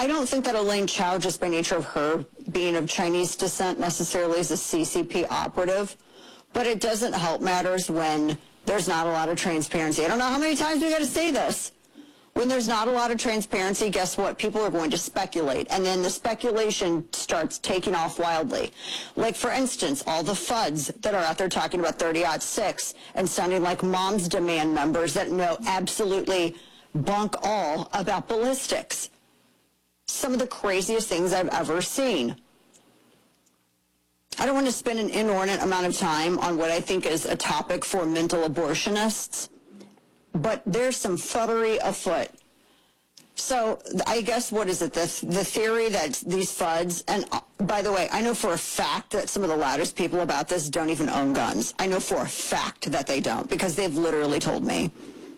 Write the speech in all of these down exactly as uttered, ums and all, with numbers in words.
I don't think that Elaine Chao, just by nature of her being of Chinese descent, necessarily is a C C P operative, but it doesn't help matters when there's not a lot of transparency. I don't know how many times we got to say this. When there's not a lot of transparency, guess what? People are going to speculate, and then the speculation starts taking off wildly. Like, for instance, all the F U Ds that are out there talking about thirty aught six and sounding like Moms Demand members that know absolutely bunk all about ballistics. Some of the craziest things I've ever seen. I don't want to spend an inordinate amount of time on what I think is a topic for mental abortionists, but there's some fuckery afoot. So I guess, what is it, the, the theory that these F U Ds, and uh, by the way, I know for a fact that some of the loudest people about this don't even own guns. I know for a fact that they don't, because they've literally told me.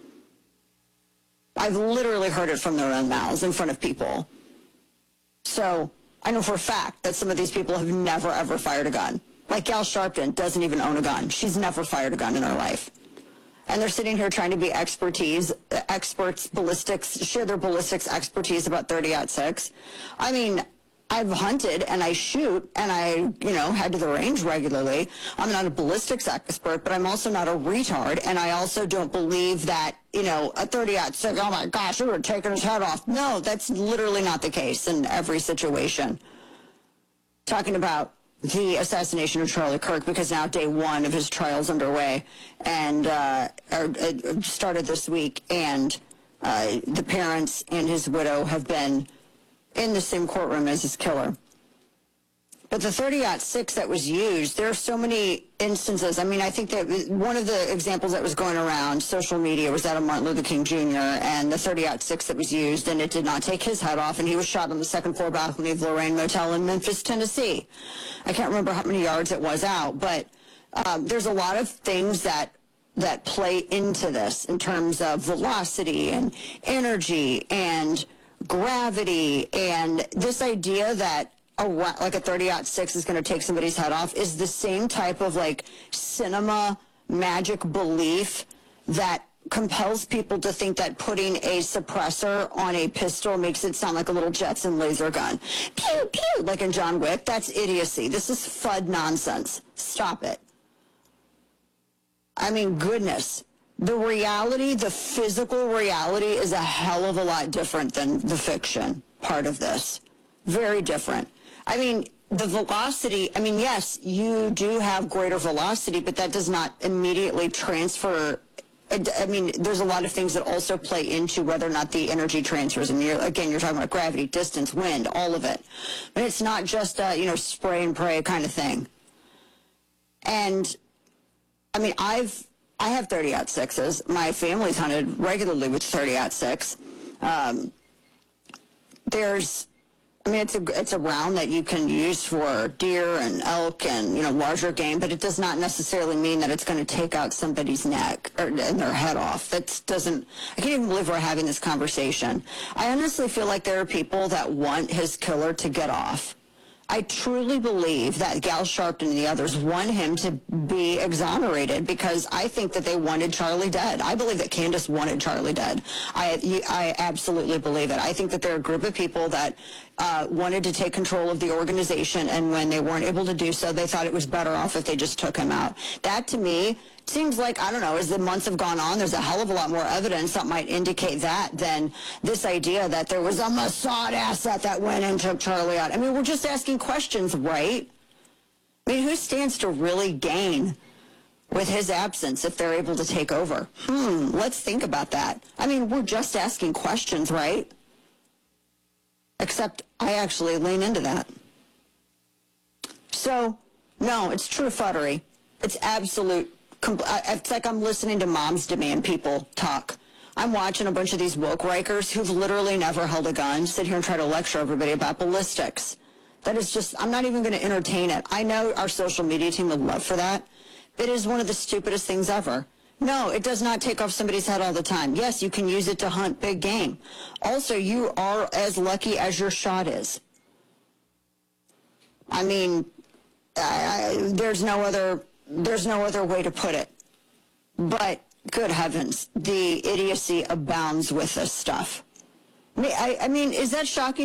I've literally heard it from their own mouths in front of people. So I know for a fact that some of these people have never, ever fired a gun. Like Gal Sharpton doesn't even own a gun. She's never fired a gun in her life. And they're sitting here trying to be expertise, experts, ballistics, share their ballistics expertise about thirty aught six. I mean, I've hunted and I shoot and I, you know, head to the range regularly. I'm not a ballistics expert, but I'm also not a retard. And I also don't believe that, you know, a thirty aught six, oh my gosh, we were taking his head off. No, that's literally not the case in every situation. Talking about the assassination of Charlie Kirk, because now day one of his trial's underway and uh, or, uh, started this week, and uh, the parents and his widow have been in the same courtroom as his killer. But the thirty aught six that was used, there are so many instances. I mean, I think that one of the examples that was going around social media was that of Martin Luther King Junior and the thirty aught six that was used, and it did not take his head off, and he was shot on the second floor balcony of Lorraine Motel in Memphis, Tennessee. I can't remember how many yards it was out, but um, there's a lot of things that that play into this in terms of velocity and energy and gravity, and this idea that a, like a thirty aught six is going to take somebody's head off is the same type of like cinema magic belief that compels people to think that putting a suppressor on a pistol makes it sound like a little Jetson laser gun. Pew, pew, like in John Wick. That's idiocy. This is F U D nonsense. Stop it. I mean, goodness. The reality, the physical reality is a hell of a lot different than the fiction part of this. Very different. I mean, the velocity, I mean, yes, you do have greater velocity, but that does not immediately transfer. I mean, there's a lot of things that also play into whether or not the energy transfers. And you're, again, you're talking about gravity, distance, wind, all of it. But it's not just a, you know, spray and pray kind of thing. And, I mean, I've, I have thirty aught sixes. My family's hunted regularly with thirty aught six. Um, there's, I mean, it's a, it's a round that you can use for deer and elk and, you know, larger game, but it does not necessarily mean that it's going to take out somebody's neck or and their head off. That doesn't, I can't even believe we're having this conversation. I honestly feel like there are people that want his killer to get off. I truly believe that Gal Sharpton and the others want him to be exonerated, because I think that they wanted Charlie dead. I believe that Candace wanted Charlie dead. I, I absolutely believe it. I think that there are a group of people that uh, wanted to take control of the organization, and when they weren't able to do so, they thought it was better off if they just took him out. That, to me, seems like, I don't know, as the months have gone on, there's a hell of a lot more evidence that might indicate that than this idea that there was a Mossad asset that went and took Charlie out. I mean, we're just asking questions, right? I mean, who stands to really gain with his absence if they're able to take over? Hmm, let's think about that. I mean, we're just asking questions, right? Except I actually lean into that. So, no, it's true fuckery. It's absolute. It's like I'm listening to Moms Demand people talk. I'm watching a bunch of these woke rikers who've literally never held a gun sit here and try to lecture everybody about ballistics. That is just, I'm not even going to entertain it. I know our social media team would love for that. It is one of the stupidest things ever. No, it does not take off somebody's head all the time. Yes, you can use it to hunt big game. Also, you are as lucky as your shot is. I mean, I, I, there's no other... There's no other way to put it. But, good heavens, the idiocy abounds with this stuff. I, I mean, is that shocking?